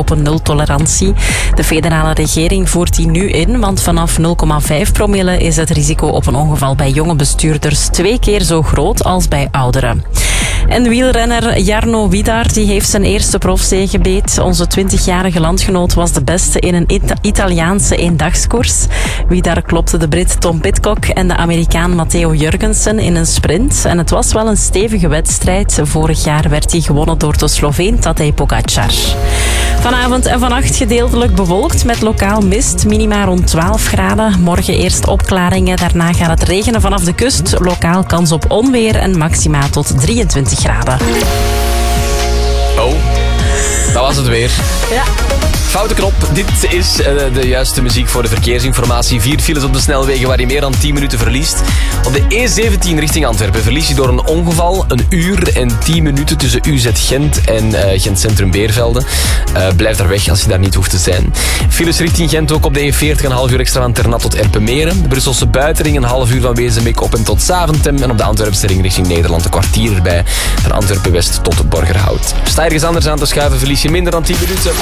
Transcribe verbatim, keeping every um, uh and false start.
op een nultolerantie. De federale regering voert die nu in, want vanaf nul komma vijf promille is het risico op een ongeval bij jonge bestuurders twee keer zo groot als bij ouderen. En wielrenner Jarno Widar die heeft zijn eerste profzege beet. Onze twintigjarige landgenoot was de beste in een Ita- Italiaanse eendagskoers. Widar klopte de Brit Tom Pidcock en de Amerikaan Matteo Jurgensen in een sprint. En het was wel een stevige wedstrijd. Vorig jaar werd hij gewonnen door de Sloveen Tadej Pogacar. Vanavond en vannacht gedeeltelijk bewolkt met lokaal mist. Minima rond twaalf graden. Morgen eerst opklaringen. Daarna gaat het regenen vanaf de kust. Lokaal kans op onweer en maxima tot drieëntwintig graden. Oh, dat was het weer. Ja. Foute knop. Dit is uh, de juiste muziek voor de verkeersinformatie. Vier files op de snelwegen waar je meer dan tien minuten verliest. Op de E zeventien richting Antwerpen verlies je door een ongeval een uur en tien minuten tussen U Z Gent en uh, Gent Centrum Beervelde. Uh, blijf daar weg als je daar niet hoeft te zijn. Files richting Gent ook op de E veertig, een half uur extra van Ternat tot Erpenmeren. De Brusselse buitenring een half uur van Wezenbeek op en tot Zaventem. En op de Antwerpse ring richting Nederland een kwartier erbij. Van Antwerpen West tot Borgerhout. Sta ergens anders aan te schuiven, verlies je minder dan tien minuten.